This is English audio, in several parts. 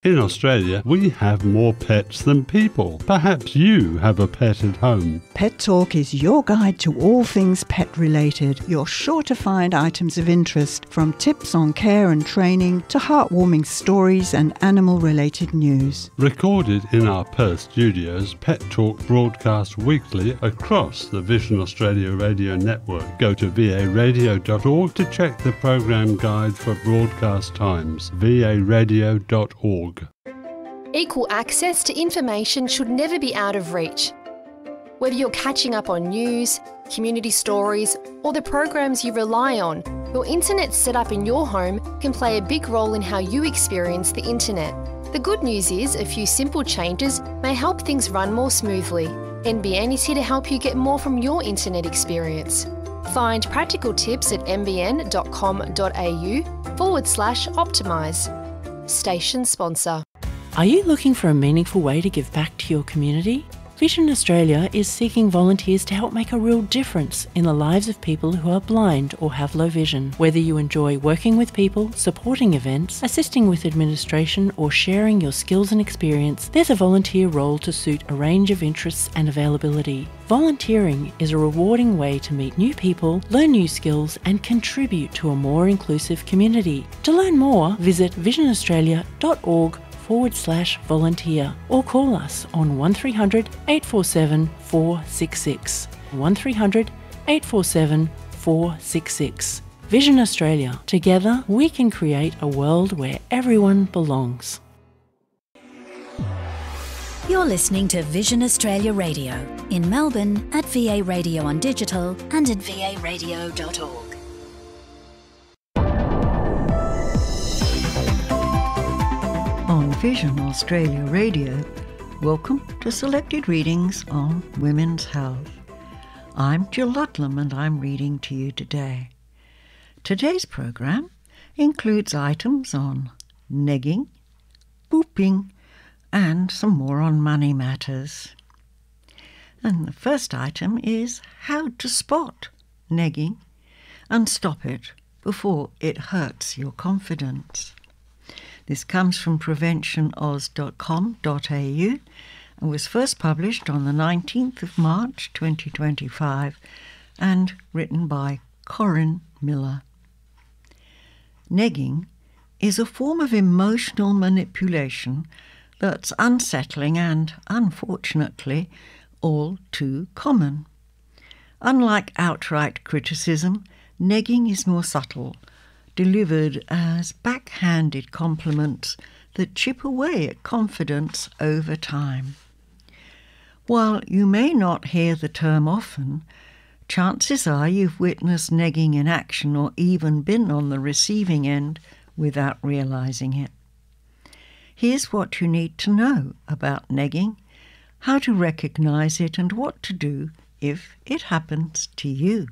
In Australia, we have more pets than people. Perhaps you have a pet at home. Pet Talk is your guide to all things pet-related. You're sure to find items of interest, from tips on care and training to heartwarming stories and animal-related news. Recorded in our Perth studios, Pet Talk broadcasts weekly across the Vision Australia radio network. Go to varadio.org to check the program guide for broadcast times. varadio.org. Equal access to information should never be out of reach. Whether you're catching up on news, community stories, or the programs you rely on, your internet setup in your home can play a big role in how you experience the internet. The good news is a few simple changes may help things run more smoothly. NBN is here to help you get more from your internet experience. Find practical tips at nbn.com.au/optimise. Station sponsor. Are you looking for a meaningful way to give back to your community? Vision Australia is seeking volunteers to help make a real difference in the lives of people who are blind or have low vision. Whether you enjoy working with people, supporting events, assisting with administration, or sharing your skills and experience, there's a volunteer role to suit a range of interests and availability. Volunteering is a rewarding way to meet new people, learn new skills, and contribute to a more inclusive community. To learn more, visit visionaustralia.org/volunteer or call us on 1300 847 466. 1300 847 466. Vision Australia. Together we can create a world where everyone belongs. You're listening to Vision Australia Radio in Melbourne at VA Radio on digital and at varadio.org. On Vision Australia Radio, welcome to selected readings on women's health. I'm Jill Ludlam and I'm reading to you today. Today's program includes items on negging, booping, and some more on money matters. And the first item is how to spot negging and stop it before it hurts your confidence. This comes from preventionoz.com.au and was first published on the 19th of March 2025 and written by Corinne Miller. Negging is a form of emotional manipulation that's unsettling and, unfortunately, all too common. Unlike outright criticism, negging is more subtle, delivered as backhanded compliments that chip away at confidence over time. While you may not hear the term often, chances are you've witnessed negging in action or even been on the receiving end without realising it. Here's what you need to know about negging, how to recognise it, and what to do if it happens to you.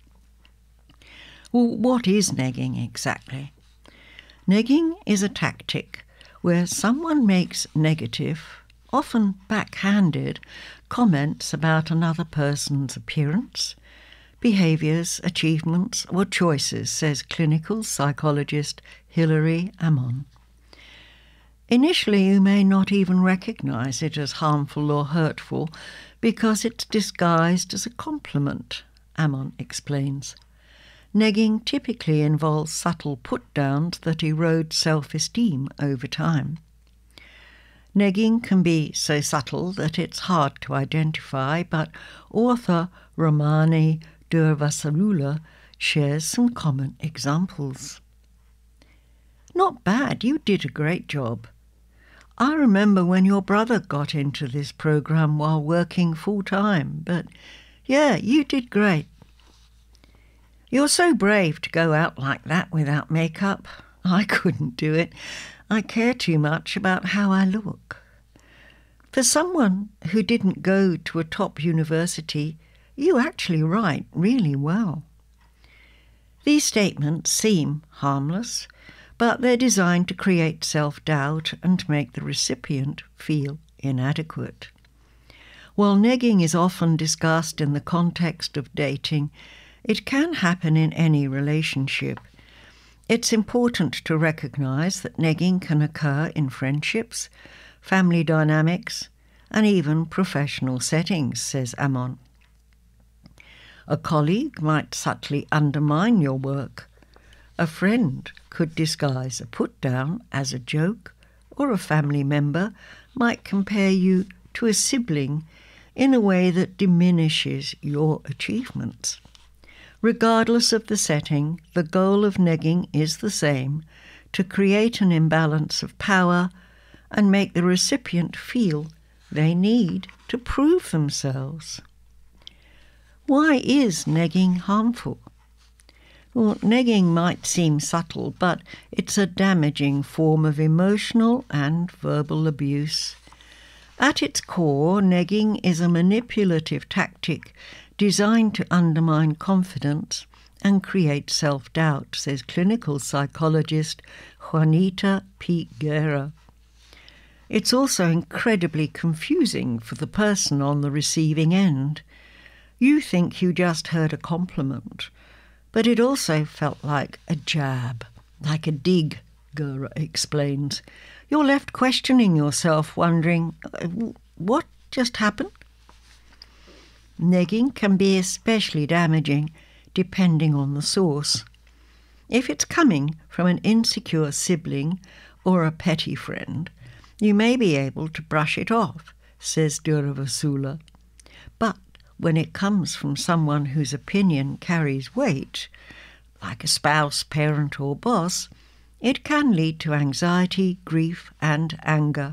Well, what is negging exactly? Negging is a tactic where someone makes negative, often backhanded, comments about another person's appearance, behaviours, achievements, or choices, says clinical psychologist Hilary Ammon. Initially, you may not even recognise it as harmful or hurtful because it's disguised as a compliment, Ammon explains. Negging typically involves subtle put-downs that erode self-esteem over time. Negging can be so subtle that it's hard to identify, but author Romani Durvasalula shares some common examples. Not bad, you did a great job. I remember when your brother got into this program while working full-time, but yeah, you did great. You're so brave to go out like that without makeup. I couldn't do it. I care too much about how I look. For someone who didn't go to a top university, you actually write really well. These statements seem harmless, but they're designed to create self-doubt and make the recipient feel inadequate. While negging is often discussed in the context of dating, it can happen in any relationship. It's important to recognise that negging can occur in friendships, family dynamics, and even professional settings, says Amon. A colleague might subtly undermine your work. A friend could disguise a put-down as a joke, or a family member might compare you to a sibling in a way that diminishes your achievements. Regardless of the setting, the goal of negging is the same: to create an imbalance of power and make the recipient feel they need to prove themselves. Why is negging harmful? Well, negging might seem subtle, but it's a damaging form of emotional and verbal abuse. At its core, negging is a manipulative tactic designed to undermine confidence and create self-doubt, says clinical psychologist Juanita P. Guerra. It's also incredibly confusing for the person on the receiving end. You think you just heard a compliment, but it also felt like a jab, like a dig, Guerra explains. You're left questioning yourself, wondering, what just happened? Negging can be especially damaging depending on the source. If it's coming from an insecure sibling or a petty friend, you may be able to brush it off, says Durvasula. But when it comes from someone whose opinion carries weight, like a spouse, parent, or boss, it can lead to anxiety, grief, and anger.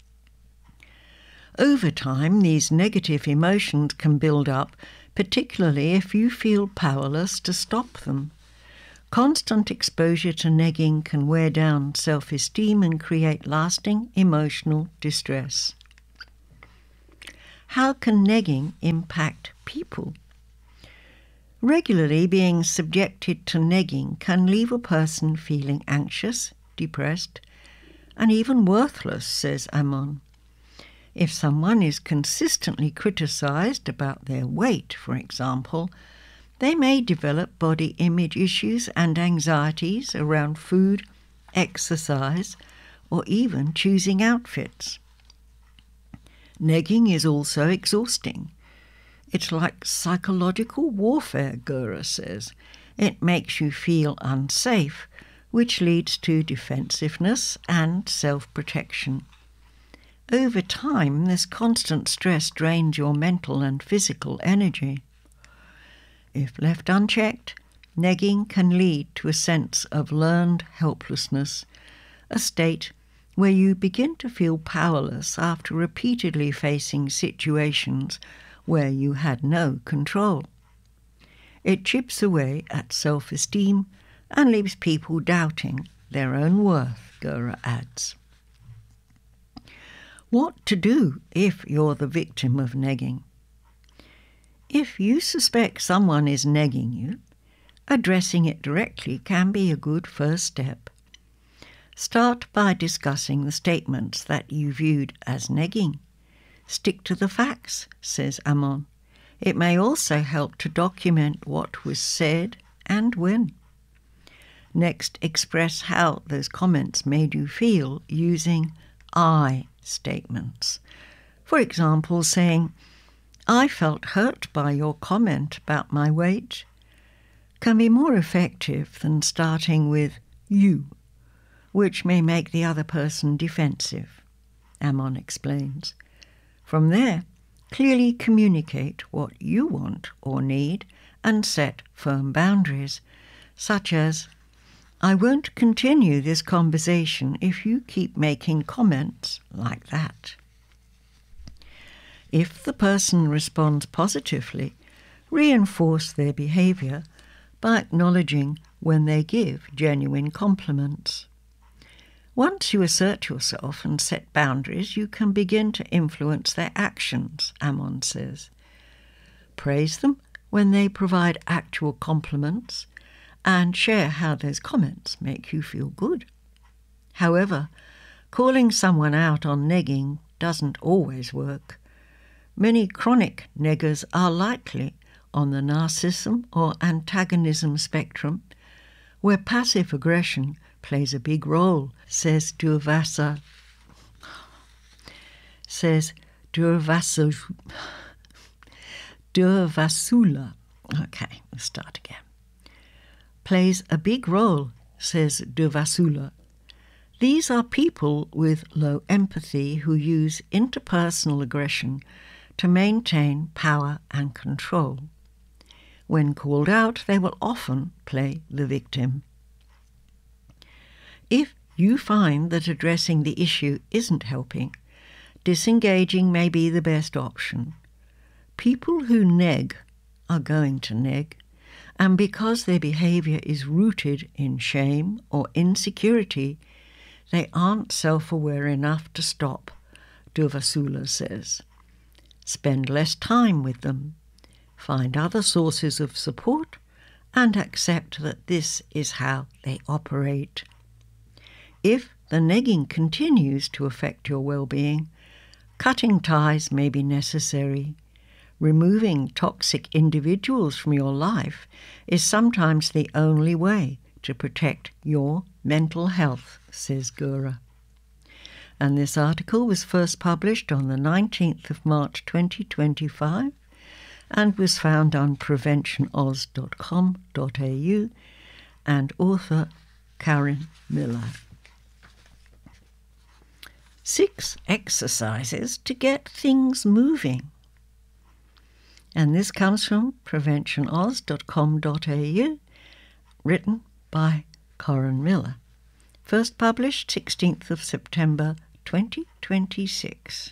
Over time, these negative emotions can build up, particularly if you feel powerless to stop them. Constant exposure to negging can wear down self-esteem and create lasting emotional distress. How can negging impact people? Regularly being subjected to negging can leave a person feeling anxious, depressed, and even worthless, says Amon. If someone is consistently criticised about their weight, for example, they may develop body image issues and anxieties around food, exercise, or even choosing outfits. Negging is also exhausting. It's like psychological warfare, Guerra says. It makes you feel unsafe, which leads to defensiveness and self-protection. Over time, this constant stress drains your mental and physical energy. If left unchecked, negging can lead to a sense of learned helplessness, a state where you begin to feel powerless after repeatedly facing situations where you had no control. It chips away at self-esteem and leaves people doubting their own worth, Guerra adds. What to do if you're the victim of negging? If you suspect someone is negging you, addressing it directly can be a good first step. Start by discussing the statements that you viewed as negging. Stick to the facts, says Amon. It may also help to document what was said and when. Next, express how those comments made you feel using I statements. For example, saying, "I felt hurt by your comment about my weight," can be more effective than starting with you, which may make the other person defensive, Amon explains. From there, clearly communicate what you want or need and set firm boundaries, such as, "I won't continue this conversation if you keep making comments like that." If the person responds positively, reinforce their behaviour by acknowledging when they give genuine compliments. Once you assert yourself and set boundaries, you can begin to influence their actions, Amon says. Praise them when they provide actual compliments and share how those comments make you feel good. However, calling someone out on negging doesn't always work. Many chronic neggers are likely on the narcissism or antagonism spectrum, where passive aggression plays a big role, says Durvasula. Okay, let's start again. Plays a big role, says Durvasula. These are people with low empathy who use interpersonal aggression to maintain power and control. When called out, they will often play the victim. If you find that addressing the issue isn't helping, disengaging may be the best option. People who neg are going to neg, and because their behaviour is rooted in shame or insecurity, they aren't self-aware enough to stop, Durvasula says. Spend less time with them, find other sources of support, and accept that this is how they operate. If the negging continues to affect your well-being, cutting ties may be necessary. Removing toxic individuals from your life is sometimes the only way to protect your mental health, says Gura. And this article was first published on the 19th of March 2025 and was found on preventionoz.com.au and author Karen Miller. 6 exercises to get things moving. And this comes from preventionoz.com.au, written by Karen Miller. First published 16th of September 2026.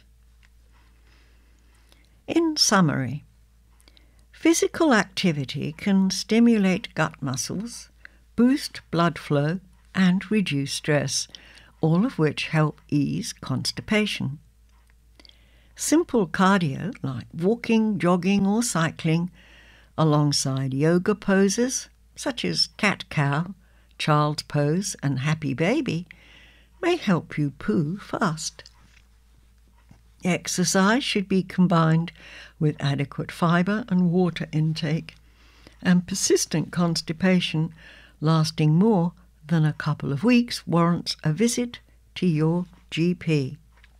In summary, physical activity can stimulate gut muscles, boost blood flow, and reduce stress, all of which help ease constipation. Simple cardio, like walking, jogging, or cycling, alongside yoga poses, such as cat-cow, child's pose, and happy baby, may help you poo fast. Exercise should be combined with adequate fibre and water intake, and persistent constipation lasting more than a couple of weeks warrants a visit to your GP.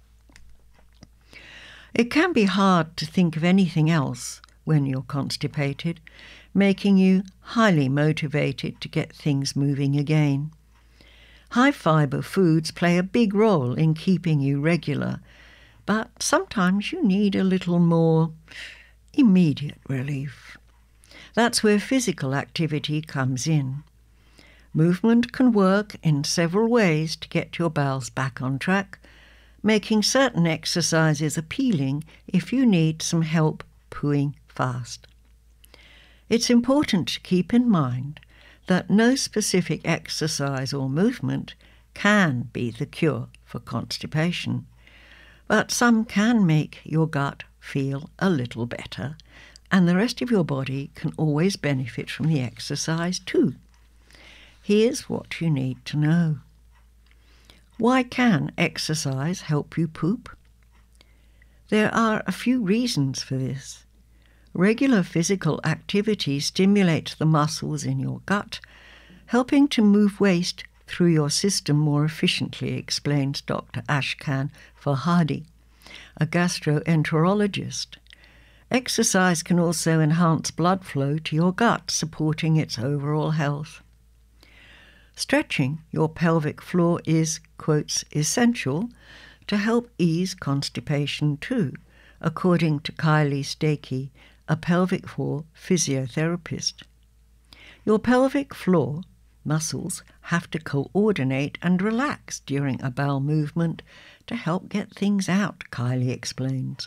It can be hard to think of anything else when you're constipated, making you highly motivated to get things moving again. High-fibre foods play a big role in keeping you regular, but sometimes you need a little more immediate relief. That's where physical activity comes in. Movement can work in several ways to get your bowels back on track, making certain exercises appealing if you need some help pooing fast. It's important to keep in mind that no specific exercise or movement can be the cure for constipation, but some can make your gut feel a little better, and the rest of your body can always benefit from the exercise too. Here's what you need to know. Why can exercise help you poop? There are a few reasons for this. Regular physical activity stimulates the muscles in your gut, helping to move waste through your system more efficiently, explains Dr. Ashkan Farhadi, a gastroenterologist. Exercise can also enhance blood flow to your gut, supporting its overall health. Stretching your pelvic floor is, quotes, essential to help ease constipation too, according to Kylie Stakey, a pelvic floor physiotherapist. Your pelvic floor muscles have to coordinate and relax during a bowel movement to help get things out, Kylie explains.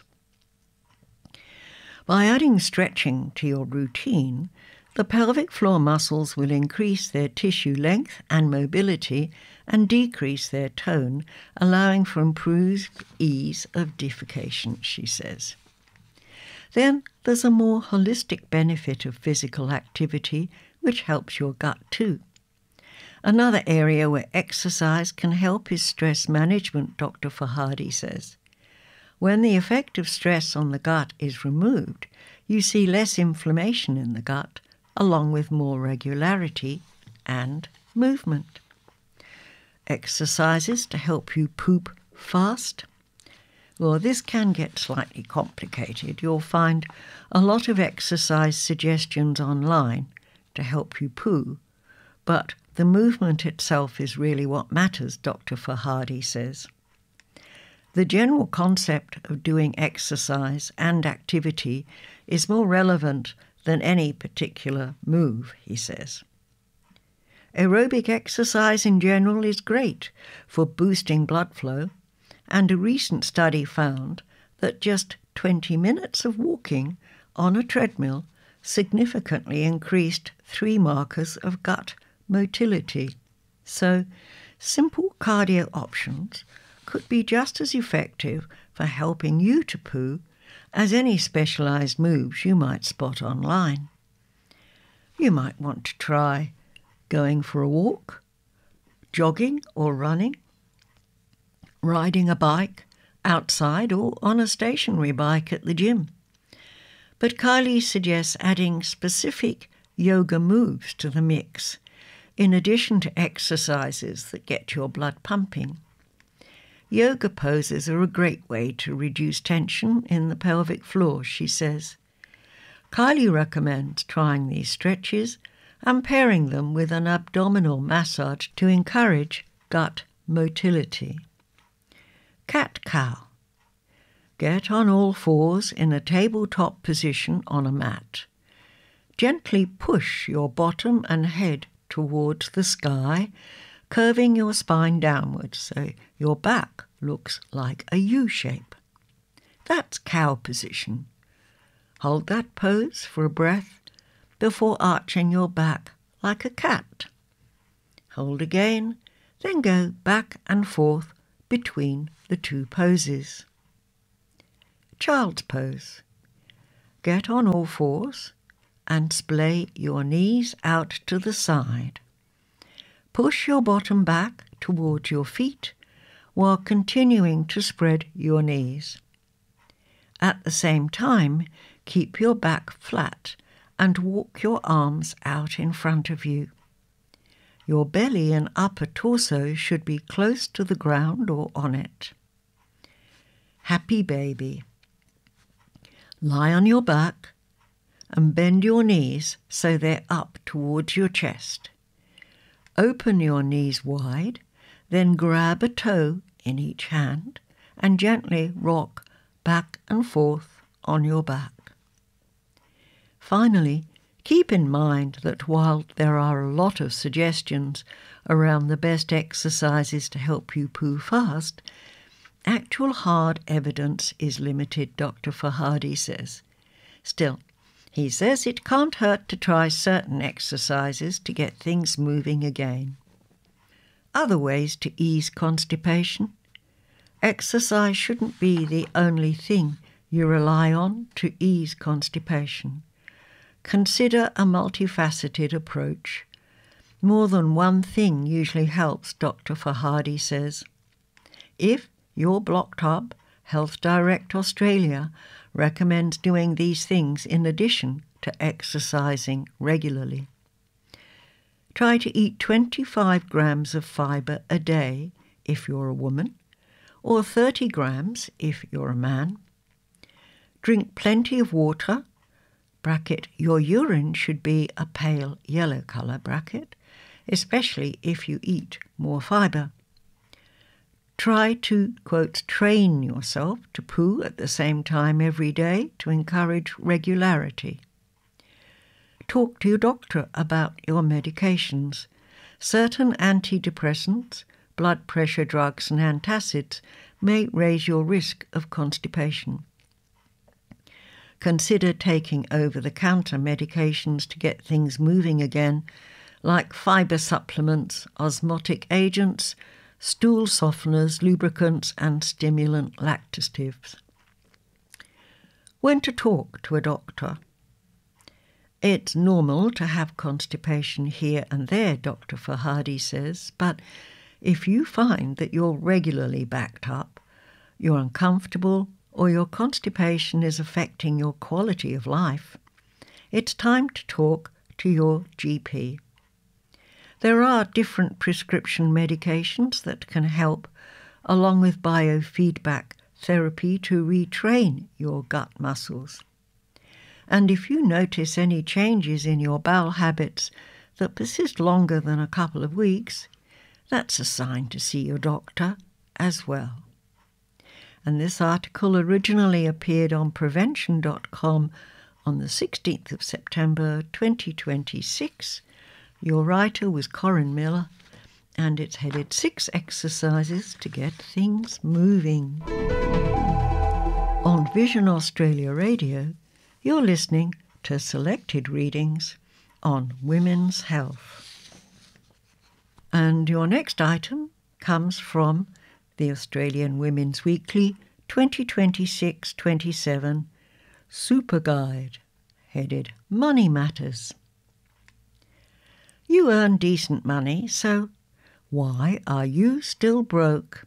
By adding stretching to your routine, the pelvic floor muscles will increase their tissue length and mobility and decrease their tone, allowing for improved ease of defecation, she says. Then there's a more holistic benefit of physical activity, which helps your gut too. Another area where exercise can help is stress management, Dr. Farhadi says. When the effect of stress on the gut is removed, you see less inflammation in the gut, along with more regularity and movement. Exercises to help you poop fast. Well, this can get slightly complicated. You'll find a lot of exercise suggestions online to help you poo, but the movement itself is really what matters, Dr. Farhadi says. The general concept of doing exercise and activity is more relevant than any particular move, he says. Aerobic exercise in general is great for boosting blood flow, and a recent study found that just 20 minutes of walking on a treadmill significantly increased 3 markers of gut motility. So, simple cardio options could be just as effective for helping you to poo as any specialised moves you might spot online. You might want to try going for a walk, jogging or running, riding a bike outside or on a stationary bike at the gym. But Kylie suggests adding specific yoga moves to the mix, in addition to exercises that get your blood pumping. Yoga poses are a great way to reduce tension in the pelvic floor, she says. Kylie recommends trying these stretches and pairing them with an abdominal massage to encourage gut motility. Cat-cow. Get on all fours in a tabletop position on a mat. Gently push your bottom and head towards the sky, curving your spine downwards so your back looks like a U shape. That's cow position. Hold that pose for a breath before arching your back like a cat. Hold again, then go back and forth between the 2 poses. Child's pose. Get on all fours and splay your knees out to the side. Push your bottom back towards your feet while continuing to spread your knees. At the same time, keep your back flat and walk your arms out in front of you. Your belly and upper torso should be close to the ground or on it. Happy baby. Lie on your back and bend your knees so they're up towards your chest. Open your knees wide, then grab a toe in each hand and gently rock back and forth on your back. Finally, keep in mind that while there are a lot of suggestions around the best exercises to help you poo fast, actual hard evidence is limited, Dr. Farhadi says. Still, he says it can't hurt to try certain exercises to get things moving again. Other ways to ease constipation. Exercise shouldn't be the only thing you rely on to ease constipation. Consider a multifaceted approach. More than one thing usually helps, Dr. Farhadi says. If you're blocked up, Health Direct Australia recommends doing these things in addition to exercising regularly. Try to eat 25 grams of fibre a day if you're a woman, or 30 grams if you're a man. Drink plenty of water, bracket, your urine should be a pale yellow colour, bracket, especially if you eat more fibre. Try to, quote, train yourself to poo at the same time every day to encourage regularity. Talk to your doctor about your medications. Certain antidepressants, blood pressure drugs and antacids may raise your risk of constipation. Consider taking over-the-counter medications to get things moving again, like fibre supplements, osmotic agents, stool softeners, lubricants and stimulant laxatives. When to talk to a doctor. It's normal to have constipation here and there, Dr. Farhadi says, but if you find that you're regularly backed up, you're uncomfortable, or your constipation is affecting your quality of life, it's time to talk to your GP. There are different prescription medications that can help, along with biofeedback therapy to retrain your gut muscles. And if you notice any changes in your bowel habits that persist longer than a couple of weeks, that's a sign to see your doctor as well. And this article originally appeared on prevention.com on the 16th of September 2026. Your writer was Corinne Miller, and it's headed 6 exercises to get things moving. On Vision Australia Radio, you're listening to selected readings on women's health. And your next item comes from the Australian Women's Weekly 2026-27 Super Guide, headed Money Matters. You earn decent money, so why are you still broke?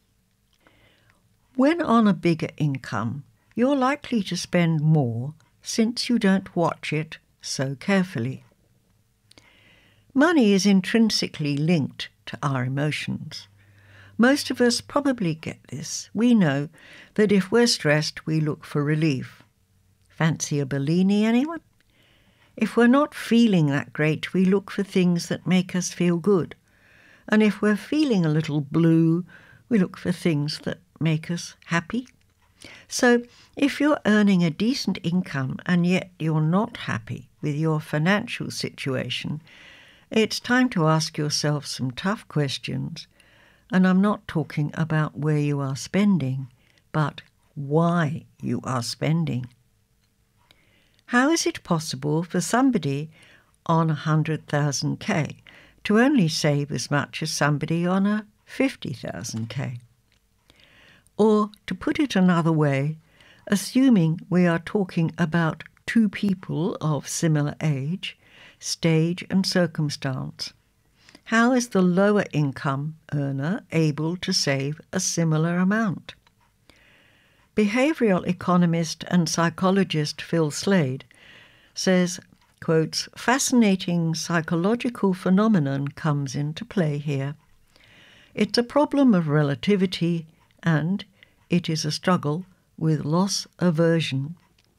When on a bigger income, you're likely to spend more since you don't watch it so carefully. Money is intrinsically linked to our emotions. Most of us probably get this. We know that if we're stressed, we look for relief. Fancy a Bellini, anyone? If we're not feeling that great, we look for things that make us feel good. And if we're feeling a little blue, we look for things that make us happy. So if you're earning a decent income and yet you're not happy with your financial situation, it's time to ask yourself some tough questions. And I'm not talking about where you are spending, but why you are spending. How is it possible for somebody on 100,000K to only save as much as somebody on a 50,000K? Or, to put it another way, assuming we are talking about two people of similar age, stage and circumstance, how is the lower income earner able to save a similar amount? Behavioural economist and psychologist Phil Slade says, quotes, "Fascinating psychological phenomenon comes into play here. It's a problem of relativity and it is a struggle with loss aversion."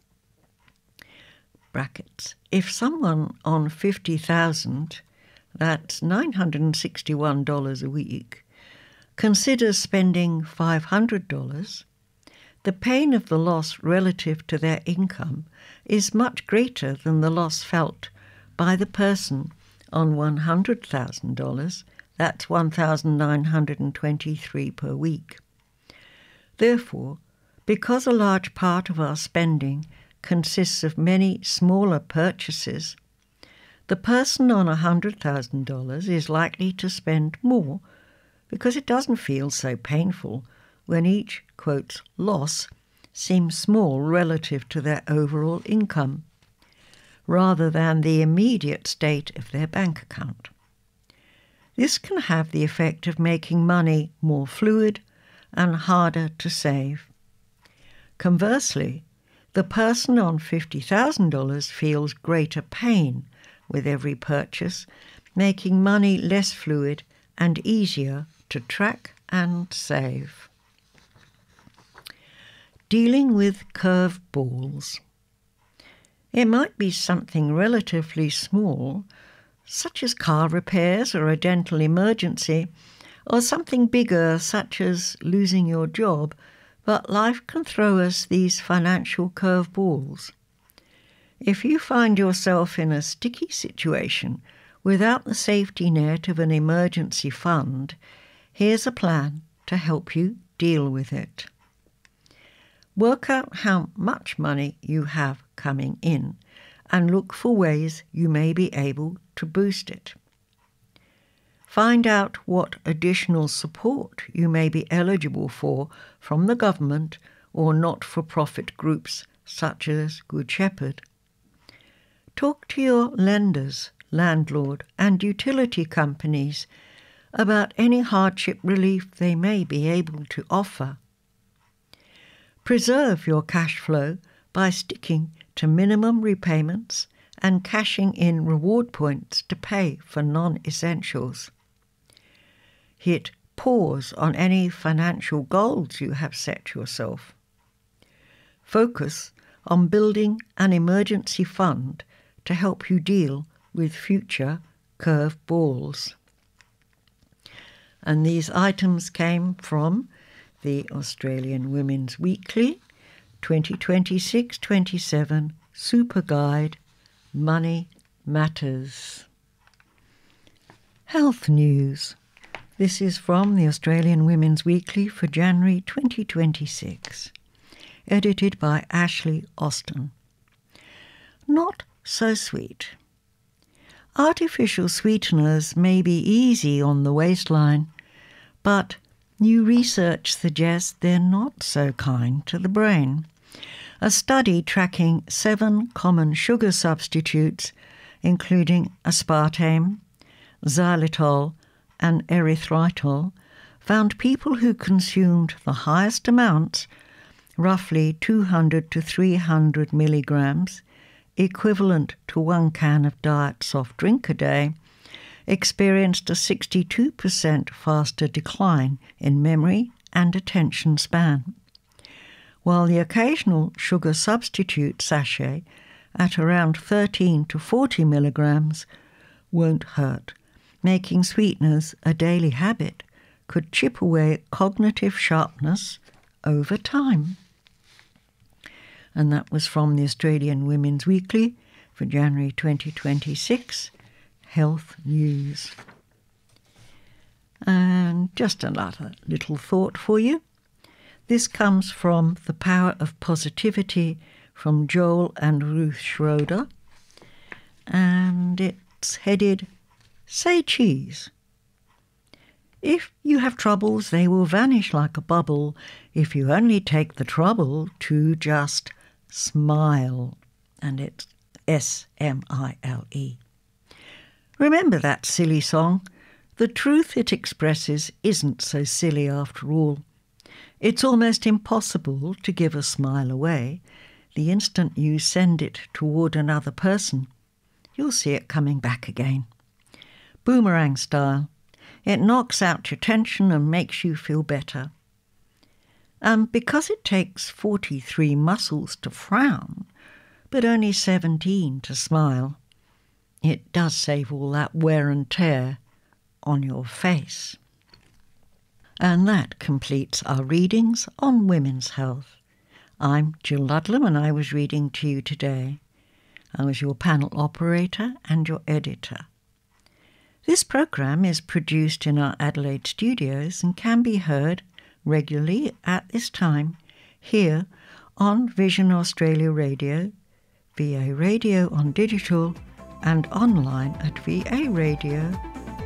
Brackets. If someone on 50,000, that's $961 a week, considers spending $500, the pain of the loss relative to their income is much greater than the loss felt by the person on $100,000, that's $1,923 per week. Therefore, because a large part of our spending consists of many smaller purchases, the person on $100,000 is likely to spend more because it doesn't feel so painful when each, quote, loss seems small relative to their overall income, rather than the immediate state of their bank account. This can have the effect of making money more fluid and harder to save. Conversely, the person on $50,000 feels greater pain with every purchase, making money less fluid and easier to track and save. Dealing with curved balls. It might be something relatively small, such as car repairs or a dental emergency, or something bigger, such as losing your job, but life can throw us these financial curveballs. If you find yourself in a sticky situation without the safety net of an emergency fund, here's a plan to help you deal with it. Work out how much money you have coming in and look for ways you may be able to boost it. Find out what additional support you may be eligible for from the government or not-for-profit groups such as Good Shepherd. Talk to your lenders, landlord and utility companies about any hardship relief they may be able to offer. Preserve your cash flow by sticking to minimum repayments and cashing in reward points to pay for non-essentials. Hit pause on any financial goals you have set yourself. Focus on building an emergency fund to help you deal with future curve balls. And these items came from the Australian Women's Weekly 2026-27 Super Guide, Money Matters. Health news. This is from the Australian Women's Weekly for January 2026, edited by Ashley Austin. Not so sweet. Artificial sweeteners may be easy on the waistline, but new research suggests they're not so kind to the brain. A study tracking 7 common sugar substitutes, including aspartame, xylitol, and erythritol, found people who consumed the highest amounts, roughly 200 to 300 milligrams, equivalent to 1 can of diet soft drink a day, experienced a 62% faster decline in memory and attention span, while the occasional sugar substitute sachet at around 13 to 40 milligrams won't hurt. Making sweeteners a daily habit could chip away at cognitive sharpness over time. And that was from the Australian Women's Weekly for January 2026, Health News. And just another little thought for you. This comes from The Power of Positivity from Joel and Ruth Schroeder, and it's headed, Say cheese. If you have troubles, they will vanish like a bubble if you only take the trouble to just smile. And it's S-M-I-L-E. Remember that silly song? The truth it expresses isn't so silly after all. It's almost impossible to give a smile away. The instant you send it toward another person, you'll see it coming back again. Boomerang style. It knocks out your tension and makes you feel better. Because it takes 43 muscles to frown, but only 17 to smile, it does save all that wear and tear on your face. And that completes our readings on women's health. I'm Jill Ludlam and I was reading to you today. I was your panel operator and your editor. This program is produced in our Adelaide studios and can be heard regularly at this time here on Vision Australia Radio, VA Radio on Digital, and online at varadio.org.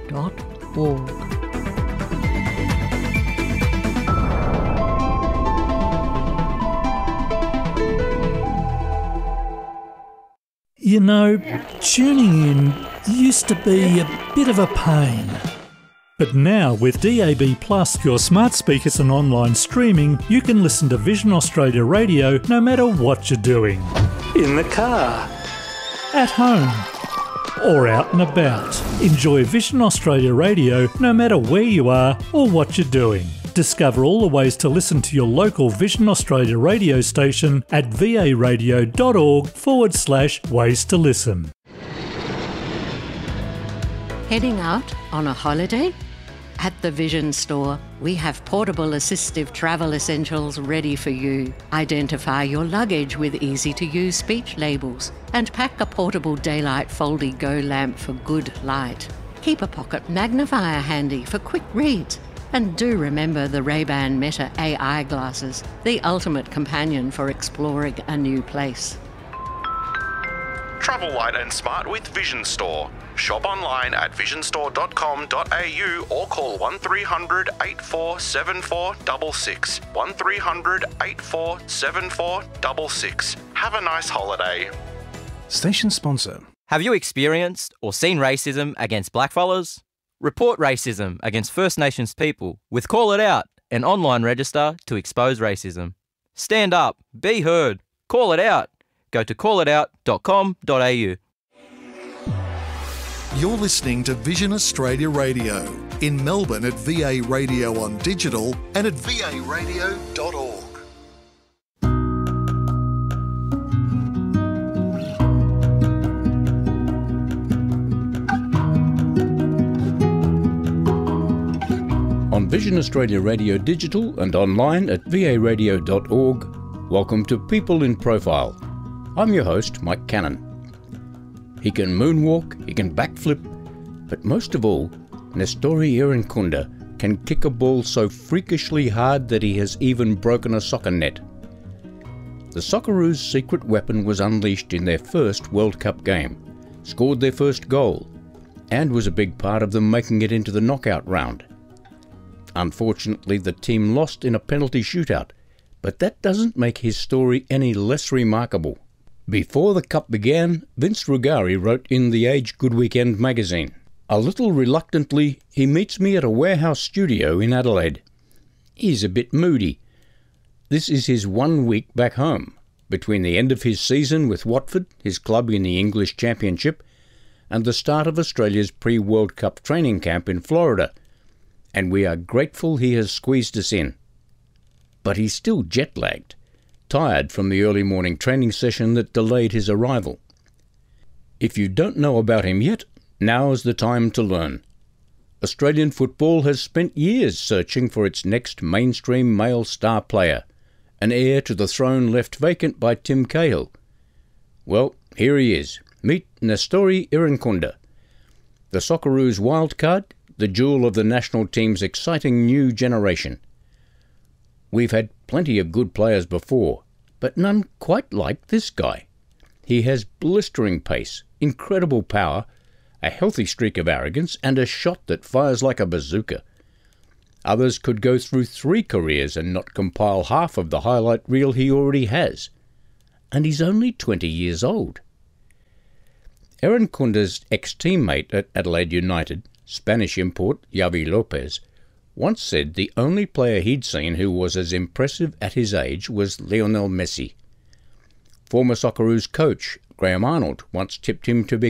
You know, tuning in used to be a bit of a pain. But now with DAB+, your smart speakers and online streaming, you can listen to Vision Australia Radio no matter what you're doing. In the car, at home, or out and about. Enjoy Vision Australia Radio no matter where you are or what you're doing. Discover all the ways to listen to your local Vision Australia radio station at varadio.org/ways to listen. Heading out on a holiday? At the Vision Store, we have portable assistive travel essentials ready for you. Identify your luggage with easy-to-use speech labels and pack a portable daylight Foldy Go lamp for good light. Keep a pocket magnifier handy for quick reads. And do remember the Ray-Ban Meta AI glasses, the ultimate companion for exploring a new place. Travel light and smart with Vision Store. Shop online at visionstore.com.au or call 1300 847466. 1300 847466. Have a nice holiday. Station sponsor. Have you experienced or seen racism against blackfellas? Report racism against First Nations people with Call It Out, an online register to expose racism. Stand up, be heard, call it out. Go to callitout.com.au. You're listening to Vision Australia Radio in Melbourne at VA Radio on Digital and at varadio.org. On Vision Australia Radio Digital and online at varadio.org, welcome to People in Profile. I'm your host, Mike Cannon. He can moonwalk, he can backflip, but most of all, Nestori Irankunda can kick a ball so freakishly hard that he has even broken a soccer net. The Socceroos' secret weapon was unleashed in their first World Cup game, scored their first goal, and was a big part of them making it into the knockout round. Unfortunately, the team lost in a penalty shootout, but that doesn't make his story any less remarkable. Before the Cup began, Vince Rugari wrote in the Age Good Weekend magazine. A little reluctantly, he meets me at a warehouse studio in Adelaide. He's a bit moody. This is his 1 week back home, between the end of his season with Watford, his club in the English Championship, and the start of Australia's pre-World Cup training camp in Florida, and we are grateful he has squeezed us in. But he's still jet-lagged, tired from the early morning training session that delayed his arrival. If you don't know about him yet, now is the time to learn. Australian football has spent years searching for its next mainstream male star player, an heir to the throne left vacant by Tim Cahill. Well, here he is. Meet Nestori Irankunda, the Socceroos wildcard, the jewel of the national team's exciting new generation. We've had plenty of good players before, but none quite like this guy. He has blistering pace, incredible power, a healthy streak of arrogance, and a shot that fires like a bazooka. Others could go through 3 careers and not compile half of the highlight reel he already has. And he's only 20 years old. Irankunda's ex-teammate at Adelaide United, Spanish import Javi Lopez, once said the only player he'd seen who was as impressive at his age was Lionel Messi. Former Socceroos coach Graham Arnold once tipped him to